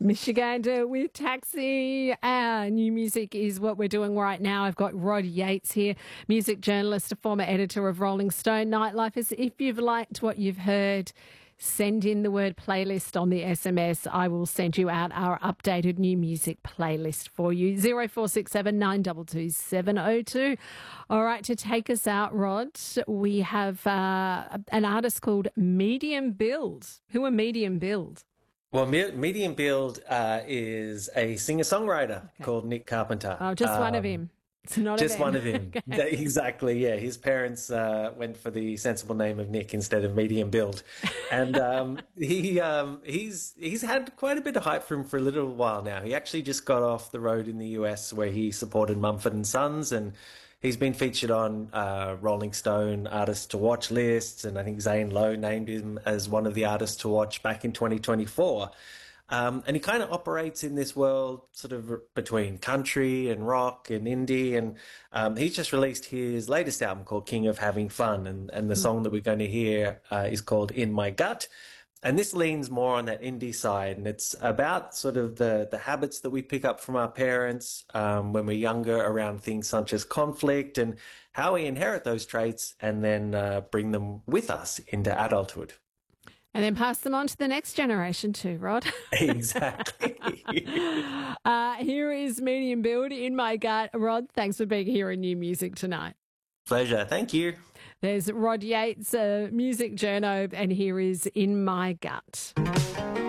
Michigander with Taxi. New music is what we're doing right now. I've got Rod Yates here, music journalist, a former editor of Rolling Stone Nightlife. If you've liked what you've heard, send in the word playlist on the SMS. I will send you out our updated new music playlist for you. 0467 922 702. All right, to take us out, Rod, we have an artist called Medium Build. Who are Medium Build? Well, Medium Build is a singer-songwriter called Nick Carpenter. Oh, just one of him. It's not just one of him. Okay. Exactly, yeah. His parents went for the sensible name of Nick instead of Medium Build. And he's had quite a bit of hype for him for a little while now. He actually just got off the road in the US where he supported Mumford & Sons, and he's been featured on Rolling Stone Artists to Watch lists, and I think Zane Lowe named him as one of the artists to watch back in 2024. And he kind of operates in this world sort of between country and rock and indie. And he's just released his latest album called King of Having Fun. And the song that we're going to hear is called In My Gut. And this leans more on that indie side. And it's about sort of the habits that we pick up from our parents when we're younger around things such as conflict, and how we inherit those traits and then bring them with us into adulthood. And then pass them on to the next generation too, Rod. Exactly. Here is Medium Build, In My Gut. Rod, thanks for being here in New Music tonight. Pleasure. Thank you. There's Rod Yates, music journo, and here is In My Gut.